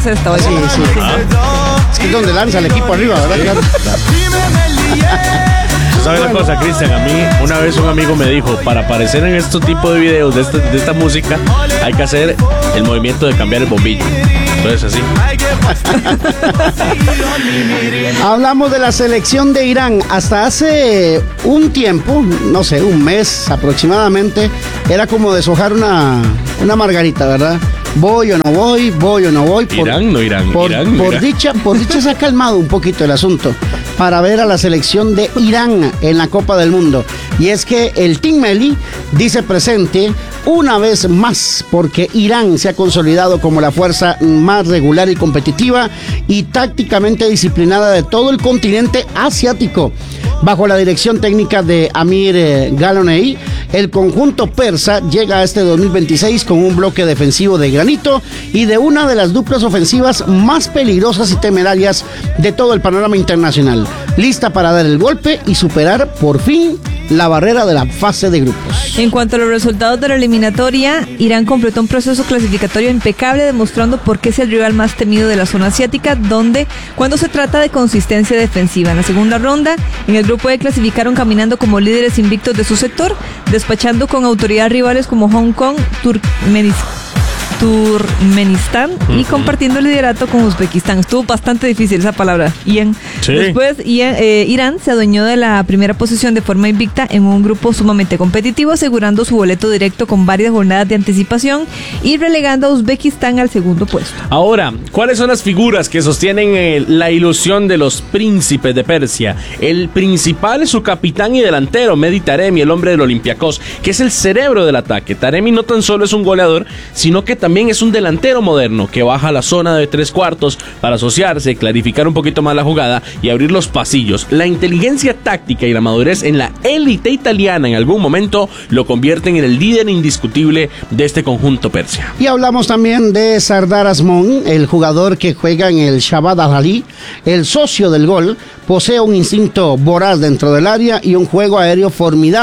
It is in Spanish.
es esta, oiga. Sí. Es que es donde lanza el equipo arriba, ¿verdad? ¿Sabes la cosa, Cristian? A mí, una vez un amigo me dijo, para aparecer en estos tipos de videos, de esta música, hay que hacer el movimiento de cambiar el bombillo. Entonces, así. Hablamos de la selección de Irán. Hasta hace un tiempo, no sé, un mes aproximadamente, era como deshojar una margarita, ¿verdad? Voy o no voy. Irán. Por dicha se ha calmado un poquito el asunto para ver a la selección de Irán en la Copa del Mundo. Y es que el Team Melli dice presente una vez más, porque Irán se ha consolidado como la fuerza más regular y competitiva y tácticamente disciplinada de todo el continente asiático. Bajo la dirección técnica de Amir Galonei, el conjunto persa llega a este 2026 con un bloque defensivo de granito y de una de las duplas ofensivas más peligrosas y temerarias de todo el panorama internacional, lista para dar el golpe y superar por fin la barrera de la fase de grupos. En cuanto a los resultados de la eliminatoria, Irán completó un proceso clasificatorio impecable, demostrando por qué es el rival más temido de la zona asiática, cuando se trata de consistencia defensiva. En la segunda ronda, en el grupo E clasificaron caminando como líderes invictos de su sector, despachando con autoridad rivales como Hong Kong, Turkmenistán y compartiendo el liderato con Uzbekistán. Estuvo bastante difícil esa palabra, Ian. Sí. Después, Irán se adueñó de la primera posición de forma invicta en un grupo sumamente competitivo, asegurando su boleto directo con varias jornadas de anticipación y relegando a Uzbekistán al segundo puesto. Ahora, ¿cuáles son las figuras que sostienen la ilusión de los príncipes de Persia? El principal es su capitán y delantero, Mehdi Taremi, el hombre del Olympiacos, que es el cerebro del ataque. Taremi no tan solo es un goleador, sino que también es un delantero moderno que baja a la zona de 3/4 para asociarse, clarificar un poquito más la jugada y abrir los pasillos. La inteligencia táctica y la madurez en la élite italiana en algún momento lo convierten en el líder indiscutible de este conjunto persia. Y hablamos también de Sardar Azmoun, el jugador que juega en el Shabab Al-Ahli, el socio del gol, posee un instinto voraz dentro del área y un juego aéreo formidable.